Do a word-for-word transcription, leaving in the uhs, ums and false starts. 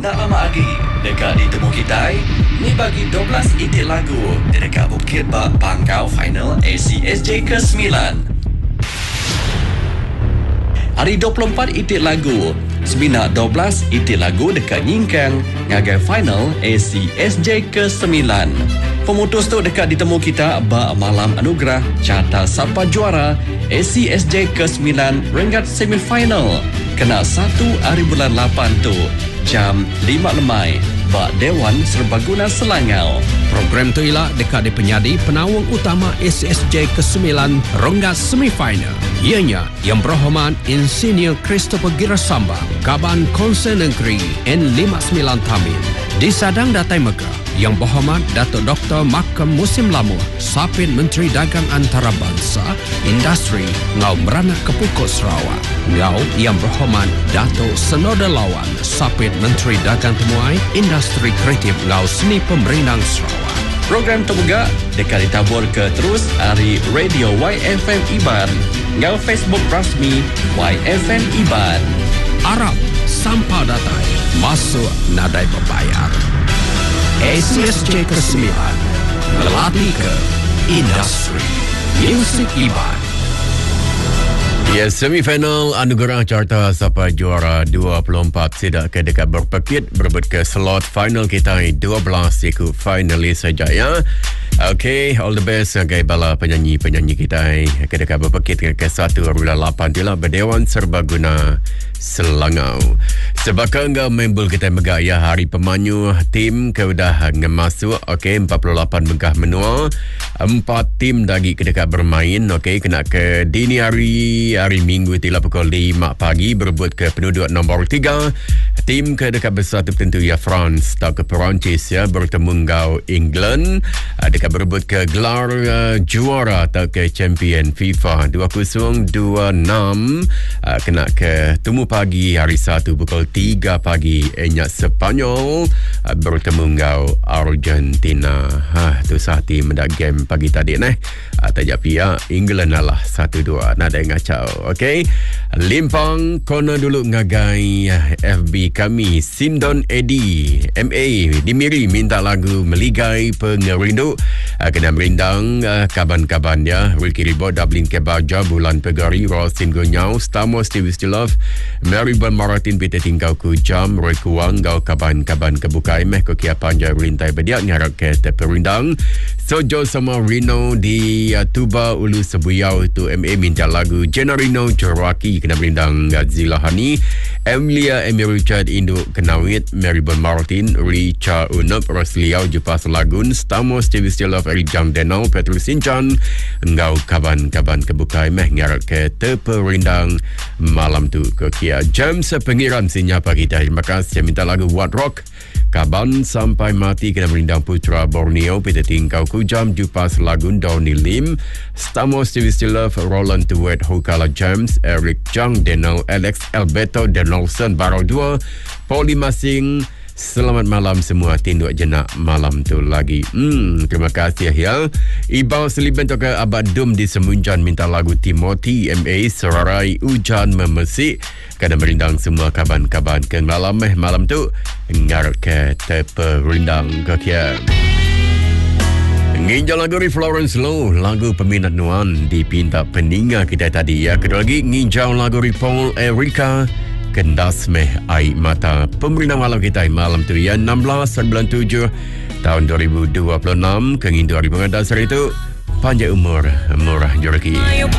Nak lama lagi dekat ditemu kita ni bagi dua belas itik lagu dekat Bukit Bak Pangkau final A C S J ke sembilan. Hari dua puluh empat itik lagu Sebinak dua belas itik lagu dekat Nyingkang ngagai final A C S J ke sembilan. Pemutus tu dekat ditemu kita bak malam anugerah carta siapa juara A C S J ke sembilan ringkat semifinal. Kena satu hari bulan lapan tu jam lima lemai bak Dewan Serbaguna Selangau. Program tu ialah dekat di penyadi penawang utama A C S J ke sembilan rongga semifinal. Ianya Yang Berhormat Insinyur Christopher Girasamba, Kaban Konsen Negeri N lima puluh sembilan Tamil. Disadang Datai Megah Yang Berhormat Datuk Doktor Makam Musim Lamu, Sapit Menteri Dagang Antarabangsa, Industri Ngau Merana Kepukut Sarawak. Ngau Yang Berhormat Datuk Senoda Lawan, Sapit Menteri Dagang Temuai, Industri Kreatif Ngau Seni Pemerintah Sarawak. Program terbuka dekat ditabur ke terus hari Radio Y F M Iban ngau Facebook rasmi Y F M Iban. Arab sampah datai masuk nadai berbayar. A C S J ke sembilan melatih ke industri Music Iban. Ya, semifinal anugerah carta siapa juara dua puluh empat sidak ke dekat berpekit berebut ke slot final kita dua belas ikut finalis saja ya. Okay, all the best sebagai bala penyanyi-penyanyi kita ke dekat berpekit ke satu bulan lapan itulah Berdewan Serbaguna Selangau. Sebabkan enggak membel kita megah ya hari pemanyu tim ke udah ngemasuk. Okay, empat puluh lapan megah menua. Empat tim lagi ke dekat bermain. Okay, kena ke dini hari hari Minggu itulah pukul lima pagi berebut ke penduduk nombor tiga. Tim ke dekat bersatu tentu ya France atau ke Perancis ya bertemu ngau England dekat berebut ke gelar uh, juara atau ke champion FIFA dua kosong dua enam uh, kena ke temu pagi hari Sabtu pukul tiga pagi enyak Sepanyol uh, bertemu ngau Argentina. Ha, tu sah tim mendak game pagi tadi neh. Uh, tajak pia England lah satu dua nak ada ngacau. Okey. Limpang kono dulu ngagai F B kami Sindon Edi M A di Miri minta lagu Meligai Pengerindu. Uh, kena merindang uh, kaban-kaban ya Ricky Ribot Dublin Kebaja Bulan Pegari Rosin Gonyau Stamos Stevie Stilov Maribel Maratin Peter Tingkau Kujam Roy Kuang Gau kaban-kaban kebukai meh Kokia Panjai Rintai Bediak ngarap ke teperindang Sojo sama Rino di uh, Tuba Ulu Sebuyau itu M A minta lagu Jenarino Jorwaki kena merindang Godzilla Hani Emilia Emi Richard Induk Kenawit Maribel Martin Richa Unup Rosliau Jupas Lagun Stamos Stevie Stilov Eric Jang Denau Petrus Sinchan Engau kaban-kaban kebukai meh ngarap ke teperindang malam tu ke Kia jam sepengiran sinyapa kita. Terima kasih. Saya minta lagu What Rock Kaban Sampai Mati kena merindang Putra Borneo Peter Tingkau Kujam Jupas Lagun Doni Lim Stamos Stevie Stilov Roland Tuwet Hukala James Eric Jang Denau Alex Alberto Donaldson Barau dua Pauli Masing. Selamat malam semua tinduk jenak malam tu lagi. Hmm, terima kasih ya. Ibau Seliban toka Abad Dum di Semunjan minta lagu Timothy M A Serarai Hujan Memesik. Kena merindang semua kaban-kaban ke malam eh malam tu ngarap ke teperindang ke kia. Nginjal lagu dari Florence Low, lagu peminat Nuan dipinta peninga kita tadi ya. Kedua lagi nginjal lagu dari Paul Erika Kendas Meh Air Mata. Pemerintah malam kita malam tu ya enam belas bulan tujuh tahun dua ribu dua puluh enam. Kengin dua ribu dasar itu panjang umur murah rezeki.